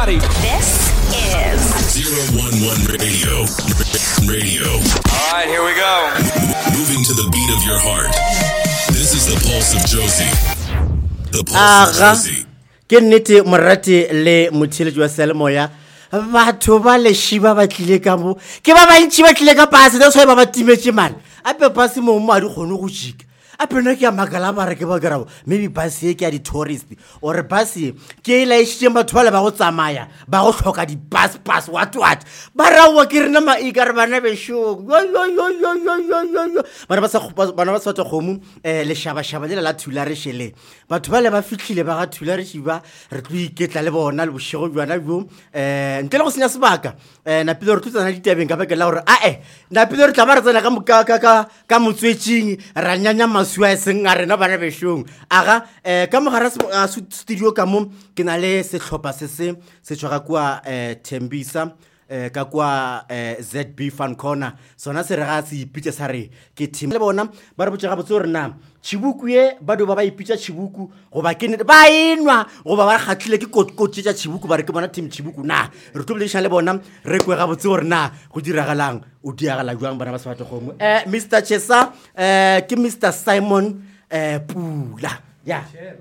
everybody. This is 011 Radio. All right, here we go. Moving to the beat of your heart. This is the Pulse of Josie. The Pulse of Josie. Ke nnete morati le motheletsi wa Selemoya batho ba le shiba ba tlile ka mo ke ba bantši ba tlile ka pase that's why ba ba timetse man ape pase mo a di kgone go jika ape nna ke a makala ba re ke ba garabo maybe base ke a di tourist or base ke la ishitse batho ba le ba go tsamaya ba go hloka di pass what ba rawa ke rena ma ikare bana be show yo bana ba sa khomu le shaba le la thula re shele batho ba le ba fitlhile ba ga thula re shiba re tlo iketla le bona le boshego jwana bo ntle le go senya sebaka na pele re tlotsana ditabeng ka bakela gore na pele re tla ba re tsena ka motswetšing ra nyanya masua seng a rena bana be shong aga ka mogara studio ka mo ke na le setlhopha se tswa kwa Tembisa ka kwa ZB Fan Corner sona se re ga se ipitse sa re ke team le bona ba re botse ga botse gore na Chibuku ye ba do ba ipitsa Chibuku go ba ke ba enwa go ba khatlile ke kotse tsa Chibuku ba re ke bona team Chibuku na re tobledisha le bona re kwe ga botse gore na go diragalang o diagala jwang bana ba se batho gongwe Mr Chesa ke Mr Simon Pula ya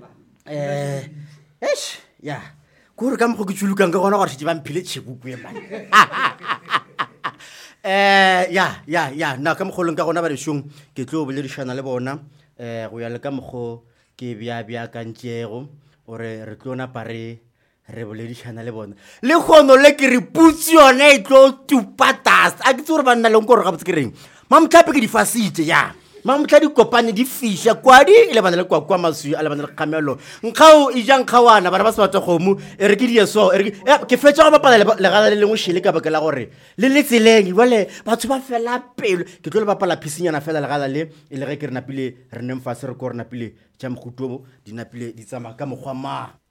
ya gore ka mo go tshulukang ka gona gore se ba mphile Chibuku e man ya na ka mo golong ka gona ba re shong ke tlo boledishana le bona go ya le ka mogo ke bia ka ntšego ore re tlona pare re boledishana le bona le khono le ke re putsi yona e tlo tupatas a ke tsore ba nna le nkore ga botse ke reng mamtlhape ke di fasite ya mamtla di kopane di fisha kwadi ile bana le kwa masui ale bana le kgamelo nkgao e jang kgawana bana ba se batho gomu e re ke di eso e re ke fetša go bapala le gala le lengwe shile ka bakela gore le tseleng wale batho ba fela pelo ke tlo le bapala phisinyana fela le gala le ile ge ke re napile re neng fa se re ko re napile tša moguto di napile di tsama ka mogwa ma